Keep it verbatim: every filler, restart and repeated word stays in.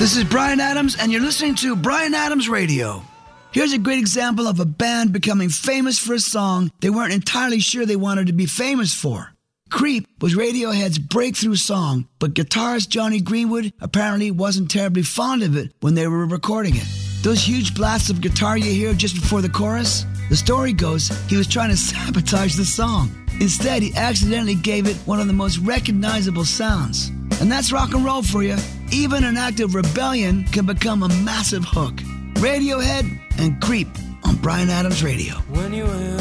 This is Bryan Adams, and you're listening to Bryan Adams Radio. Here's a great example of a band becoming famous for a song they weren't entirely sure they wanted to be famous for. Creep was Radiohead's breakthrough song, but guitarist Johnny Greenwood apparently wasn't terribly fond of it when they were recording it. Those huge blasts of guitar you hear just before the chorus? The story goes he was trying to sabotage the song. Instead, he accidentally gave it one of the most recognizable sounds. And that's rock and roll for you. Even an act of rebellion can become a massive hook. Radiohead and Creep on Bryan Adams Radio. When you